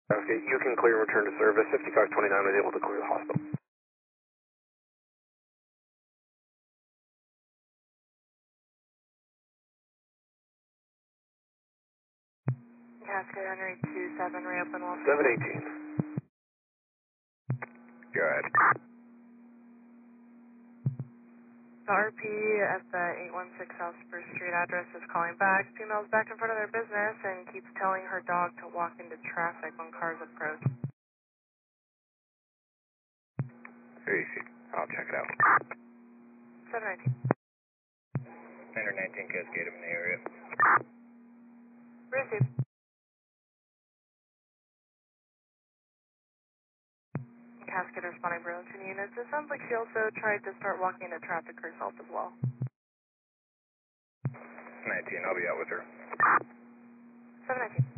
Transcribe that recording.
Okay, you can clear and return to service. 5529 is able to clear the hospital. Cascade Henry 27, reopen 718. Go ahead. The RP at the 816 South Spruce Street address is calling back. Female's back in front of their business and keeps telling her dog to walk into traffic when cars approach. Very easy. I'll check it out. 719. 119 Cascade, I'm in the area. Receive. Cascade responding Burlington units. It sounds like she also tried to start walking into traffic herself as well. 19, I'll be out with her. 719.